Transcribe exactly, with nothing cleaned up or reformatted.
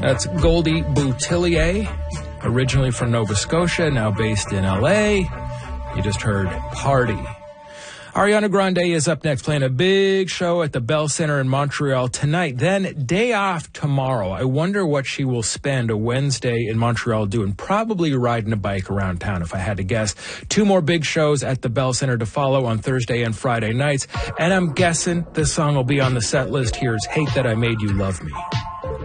That's Goldie Boutillier, originally from Nova Scotia, now based in L A. You just heard Party. Ariana Grande is up next, playing a big show at the Bell Center in Montreal tonight. Then day off tomorrow. I wonder what she will spend a Wednesday in Montreal doing. Probably riding a bike around town, if I had to guess. Two more big shows at the Bell Center to follow on Thursday and Friday nights. And I'm guessing this song will be on the set list. Here's Hate That I Made You Love Me.